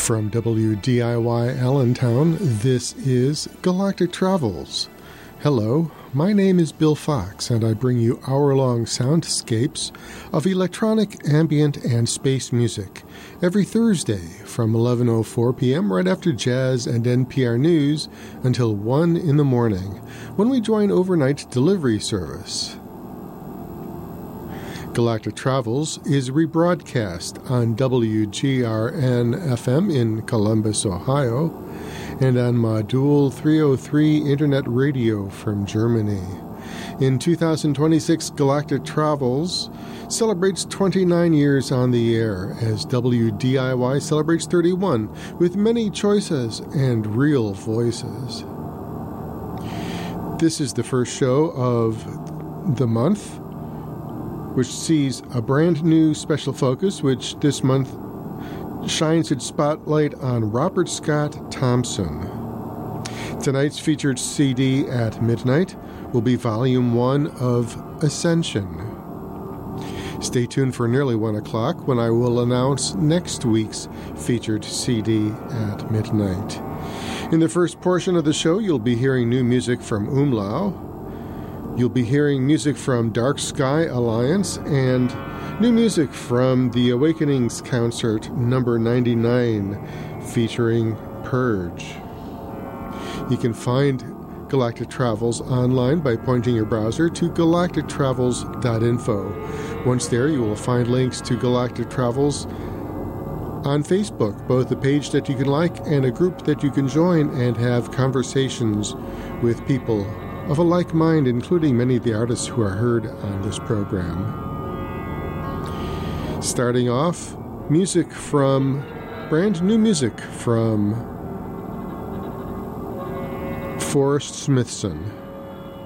From WDIY Allentown, this is Galactic Travels. Hello, my name is Bill Fox, and I bring you hour-long soundscapes of electronic, ambient, and space music every Thursday from 11:04 p.m. right after jazz and NPR News until 1 in the morning, when we join overnight delivery service. Galactic Travels is rebroadcast on WGRN-FM in Columbus, Ohio, and on Module 303 Internet Radio from Germany. In 2026, Galactic Travels celebrates 29 years on the air as WDIY celebrates 31 with many choices and real voices. This is the first show of the month, which sees a brand new special focus, which this month shines its spotlight on Robert Scott Thompson. Tonight's featured CD at midnight will be Volume 1 of Ascension. Stay tuned for nearly 1 o'clock when I will announce next week's featured CD at midnight. In the first portion of the show, you'll be hearing new music from Umlau. You'll be hearing music from Dark Sky Alliance and new music from the Awakenings Concert number 99 featuring Purge. You can find Galactic Travels online by pointing your browser to galactictravels.info. Once there, you will find links to Galactic Travels on Facebook, both a page that you can like and a group that you can join and have conversations with people of a like mind, including many of the artists who are heard on this program. Starting off, brand new music from Forrest Smithson.